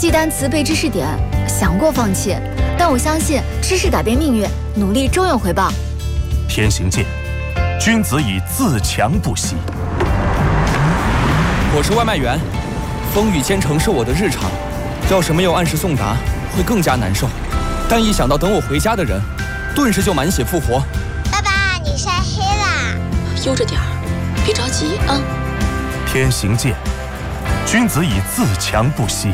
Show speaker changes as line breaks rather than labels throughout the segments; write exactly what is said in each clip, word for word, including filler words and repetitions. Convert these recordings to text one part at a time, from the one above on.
记单词背知识点，想过放弃，但我相信知识改变命运，努力终有回报。
天行健，君子以自强不息。
我是外卖员，风雨兼程是我的日常，要是没有按时送达，会更加难受。但一想到等我回家的人，顿时就满血复活。
爸爸，你晒黑啦！
悠着点儿，别着急啊。
天行健，君子以自强不息。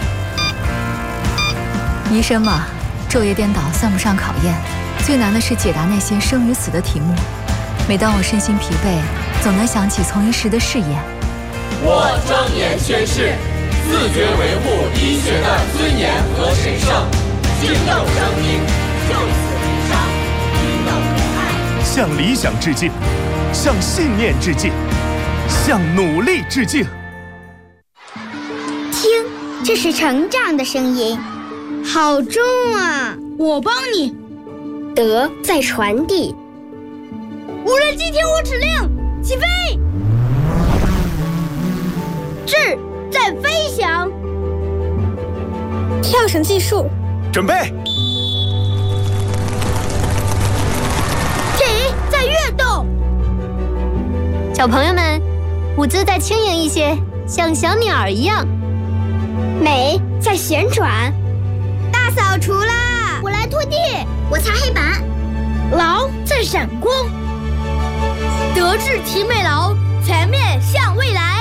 医生嘛，昼夜颠倒算不上考验，最难的是解答那些生与死的题目。每当我身心疲惫，总能想起从医时的誓言。
我庄严宣誓，自觉维护医学的尊严和神圣，敬佑生命，就此无伤，医药仁爱。
向理想致敬，向信念致敬，向努力致敬。
听，这是成长的声音，好重啊！
我帮你。
德在传递。
无人机听我指令，起飞！智在飞翔。
跳绳计数，
准备。
体在跃动。
小朋友们，舞姿再轻盈一些，像小鸟一样。
美在旋转。大扫除啦！
我来拖地，
我擦黑板。
劳在闪光。德智体美劳，全面向未来。